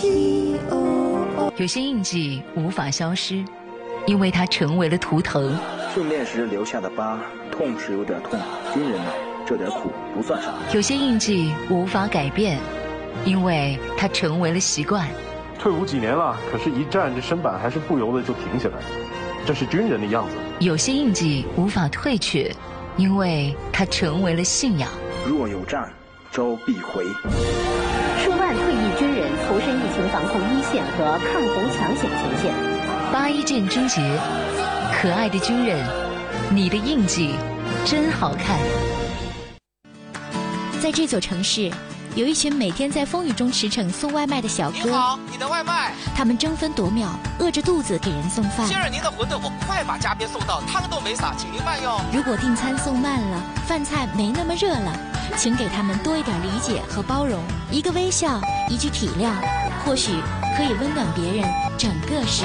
有些印记无法消失，因为它成为了图腾。 训练时留下的疤，痛是有点痛，军人呢，这点苦不算啥。 有些印记无法改变，因为它成为了习惯。 退伍几年了，可是一站这身板还是不由得就停下来，这是军人的样子。 有些印记无法退却，因为它成为了信仰。 若有战，招必回。 数万退役军人投身疫情防控一线和抗洪抢险前线。 81建军节，可爱的军人，你的印记真好看。 在这座城市，有一群每天在风雨中驰骋送外卖的小哥。 您好，你的外卖。 他们争分夺秒，饿着肚子给人送饭。 先生，您的馄饨我快把加边送到，汤都没洒，请您慢用。 如果订餐送慢了，饭菜没那么热了，请给他们多一点理解和包容。一个微笑，一句体谅，或许可以温暖别人整个世界。